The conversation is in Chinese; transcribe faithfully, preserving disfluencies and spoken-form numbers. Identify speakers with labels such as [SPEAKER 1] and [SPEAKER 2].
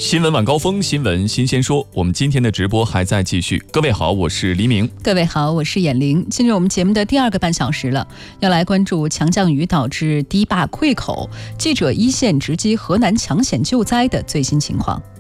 [SPEAKER 1] 新闻晚高峰，新闻新鲜说。我们今天的直播还在继续。各位好，我是黎明。
[SPEAKER 2] 各位好，我是眼玲。进入我们节目的第二个半小时了，要来关注强降雨导致堤坝溃口，记者一线直击河南抢险救灾的最新情况。